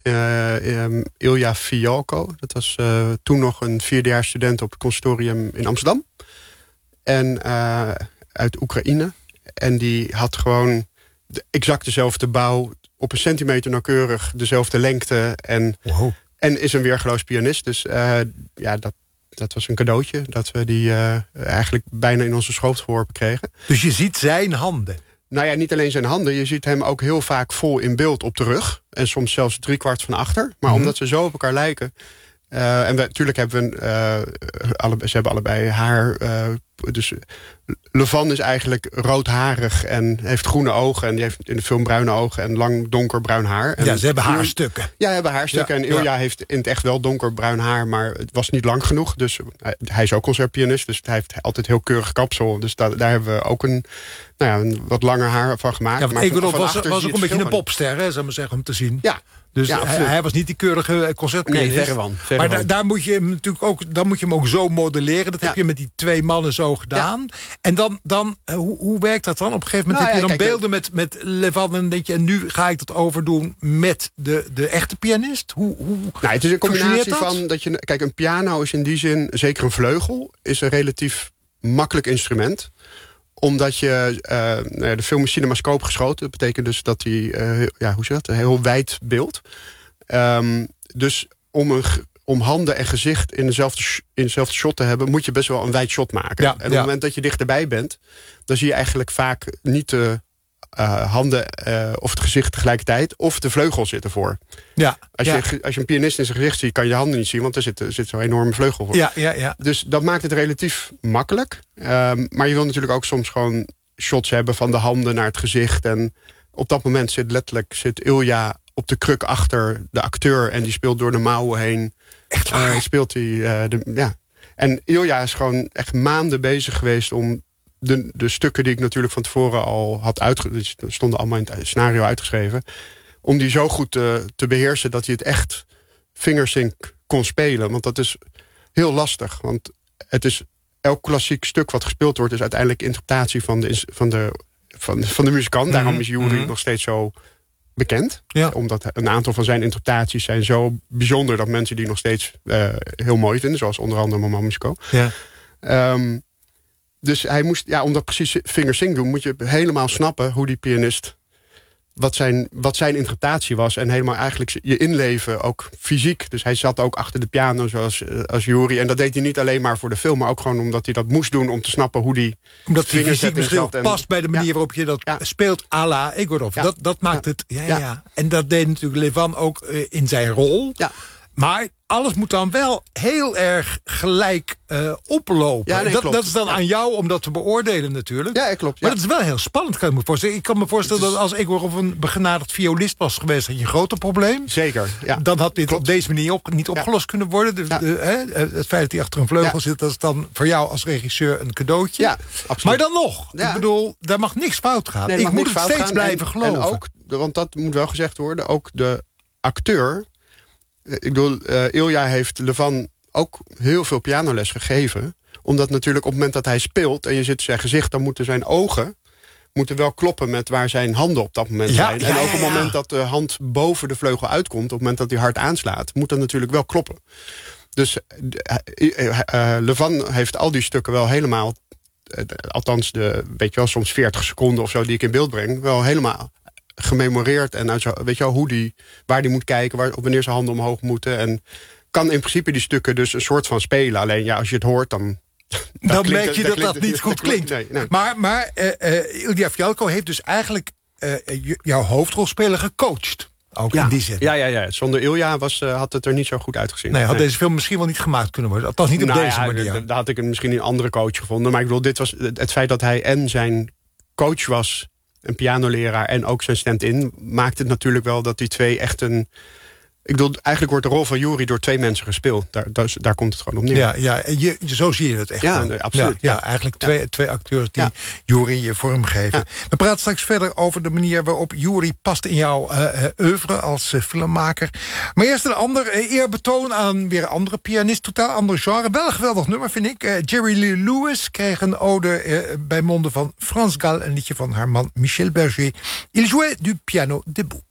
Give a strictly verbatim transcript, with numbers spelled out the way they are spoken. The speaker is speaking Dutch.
uh, um, Ilja Fijalko. Dat was uh, toen nog een vierdejaars student op het conservatorium in Amsterdam. En uh, uit Oekraïne. En die had gewoon de, exact dezelfde bouw, op een centimeter nauwkeurig dezelfde lengte. En, wow. en is een weergeloos pianist. Dus uh, ja, dat, dat was een cadeautje. Dat we die uh, eigenlijk bijna in onze schoot geworpen kregen. Dus je ziet zijn handen? Nou ja, niet alleen zijn handen. Je ziet hem ook heel vaak vol in beeld op de rug. En soms zelfs driekwart van achter. Maar mm-hmm. omdat ze zo op elkaar lijken. Uh, en we, natuurlijk hebben we... Uh, alle, ze hebben allebei haar... Uh, dus Levan is eigenlijk roodharig en heeft groene ogen. En die heeft in de film bruine ogen en lang donkerbruin haar. En ja, ze hebben haarstukken. Ja, ze hebben haarstukken. Ja, en Ilja ja. heeft in het echt wel donkerbruin haar, maar het was niet lang genoeg. Dus hij, hij is ook concertpianist, dus hij heeft altijd heel keurig kapsel. Dus da, daar hebben we ook een, nou ja, een wat langer haar van gemaakt. Ja, maar Egorov was, was ook een beetje een popster, hè, zou maar zeggen, om te zien. Ja. Dus ja, hij, hij was niet die keurige concertpianist. Nee, verre van. Verre maar van. Da, daar moet je hem natuurlijk ook, dan moet je hem ook zo modelleren. Dat ja. heb je met die twee mannen zo gedaan. Ja. En dan, dan hoe, hoe werkt dat dan? Op een gegeven moment nou, heb je ja, dan kijk, beelden met, met Levan en denk je, en nu ga ik dat overdoen met de, de echte pianist? Hoe, hoe nou, het is een combinatie dat? van dat je, kijk, een piano is in die zin, zeker een vleugel, is een relatief makkelijk instrument. Omdat je uh, de film is cinemascoop geschoten. Dat betekent dus dat hij, uh, ja, hoe zeg je dat, een heel wijd beeld. Um, dus om, een, om handen en gezicht in dezelfde, in dezelfde shot te hebben, moet je best wel een wijd shot maken. Ja, en op het ja. moment dat je dichterbij bent, dan zie je eigenlijk vaak niet de uh, handen uh, of het gezicht tegelijkertijd, of de vleugel zit ervoor. Ja, als, ja. je, als je een pianist in zijn gezicht ziet, kan je handen niet zien, want er zit, er zit zo'n enorme vleugel voor. Ja, ja, ja. Dus dat maakt het relatief makkelijk. Um, maar je wil natuurlijk ook soms gewoon shots hebben van de handen naar het gezicht. En op dat moment zit letterlijk zit Ilja op de kruk achter de acteur en die speelt door de mouwen heen. Echt waar? Uh, speelt hij, uh, de, ja. En Ilja is gewoon echt maanden bezig geweest om de, de stukken die ik natuurlijk van tevoren al had uitgeschreven, die stonden allemaal in het scenario uitgeschreven, om die zo goed te, te beheersen dat hij het echt fingersync kon spelen. Want dat is heel lastig. Want het is elk klassiek stuk wat gespeeld wordt is uiteindelijk interpretatie van de, van de, van, van de muzikant. Mm-hmm. Daarom is Yuri mm-hmm. nog steeds zo bekend. Ja. Omdat een aantal van zijn interpretaties zijn zo bijzonder dat mensen die nog steeds uh, heel mooi vinden. Zoals onder andere Maman Musico. Ja. Um, dus hij moest, ja, om dat precies fingersync doen, moet je helemaal snappen hoe die pianist, wat zijn, wat zijn interpretatie was. En helemaal eigenlijk je inleven, ook fysiek. Dus hij zat ook achter de piano zoals als Yuri. En dat deed hij niet alleen maar voor de film, maar ook gewoon omdat hij dat moest doen om te snappen hoe die omdat die fysiek misschien en, past bij de manier ja, waarop je dat ja. speelt à la Egorov. Ja. Dat, dat maakt ja. het... Ja, ja. Ja. En dat deed natuurlijk Levan ook uh, in zijn rol. Ja. Maar alles moet dan wel heel erg gelijk uh, oplopen. Ja, nee, dat, dat is dan ja. aan jou om dat te beoordelen natuurlijk. Ja, klopt. Ja. Maar dat is wel heel spannend, kan ik me voorstellen. Ik kan me voorstellen is... dat als Egorov een begenadigd violist was geweest, had je een groter probleem. Zeker, ja. Dan had dit klopt. op deze manier op, niet opgelost ja. kunnen worden. Dus, ja. de, hè, het feit dat hij achter een vleugel ja. zit, dat is dan voor jou als regisseur een cadeautje. Ja, absoluut. Maar dan nog, ja. ik bedoel, daar mag niks fout gaan. Nee, ik moet het steeds gaan. blijven en, geloven. En ook, want dat moet wel gezegd worden, ook de acteur. Ik bedoel, uh, Ilja heeft Levan ook heel veel pianoles gegeven. Omdat natuurlijk op het moment dat hij speelt en je zit zijn gezicht, dan moeten zijn ogen moeten wel kloppen met waar zijn handen op dat moment ja, zijn. Ja, en ook op het moment ja. dat de hand boven de vleugel uitkomt, op het moment dat hij hard aanslaat, moet dat natuurlijk wel kloppen. Dus uh, uh, uh, Levan heeft al die stukken wel helemaal, uh, althans de, weet je wel, soms veertig seconden of zo die ik in beeld breng, wel helemaal gememoreerd en uit, weet je wel, hoe die, waar die moet kijken, waar, wanneer zijn handen omhoog moeten. En kan in principe die stukken dus een soort van spelen. Alleen ja, als je het hoort, dan dan, dan merk je dat dat, dat niet goed klinkt. Nee, nee. Maar, maar uh, uh, Ilja Fijalko heeft dus eigenlijk uh, jouw hoofdrolspeler gecoacht. Ook ja. in die zin. Ja, ja, ja. Zonder Ilja was, uh, had het er niet zo goed uitgezien. Nee, had nee. deze film misschien wel niet gemaakt kunnen worden. Althans niet op nou, deze ja, manier. Daar had ik een, misschien een andere coach gevonden. Maar ik bedoel, dit was het feit dat hij en zijn coach was, een pianoleraar en ook zijn stand-in, maakt het natuurlijk wel dat die twee echt een... Ik bedoel, eigenlijk wordt de rol van Yuri door twee mensen gespeeld. Daar, daar, daar komt het gewoon op neer. Ja, ja je, zo zie je het echt. Ja, nee, absoluut. Ja, ja, eigenlijk twee, ja. twee acteurs die ja. Yuri je vorm geven. Ja. We praten straks verder over de manier waarop Yuri past in jouw uh, oeuvre als uh, filmmaker. Maar eerst een ander uh, eerbetoon aan weer een andere pianist. Totaal ander genre. Wel een geweldig nummer, vind ik. Uh, Jerry Lee Lewis kreeg een ode uh, bij monden van France Gall. Een liedje van haar man Michel Berger. Il jouait du piano debout.